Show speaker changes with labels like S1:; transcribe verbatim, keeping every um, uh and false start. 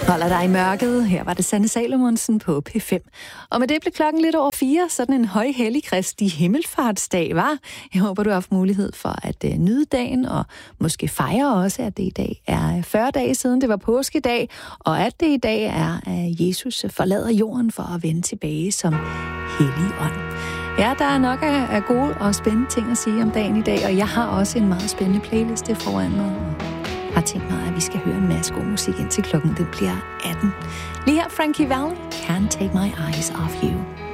S1: Holder dig i mørket. Her var det Sanne Salomonsen på P fem. Og med det blev klokken lidt over fire. Sådan en højhellig Kristi himmelfartsdag var. Jeg håber, du har haft mulighed for at uh, nyde dagen, og måske fejre også, at det i dag er fyrre dage siden, det var påskedag, og at det i dag er, at Jesus forlader jorden for at vende tilbage som hellig ånd. Ja, der er nok af, af gode og spændende ting at sige om dagen i dag, og jeg har også en meget spændende playliste foran mig. Jeg har tænkt mig, at vi skal høre en masse god musik indtil klokken den bliver atten. Lige her Frankie Valli, Can't Take My Eyes Off You.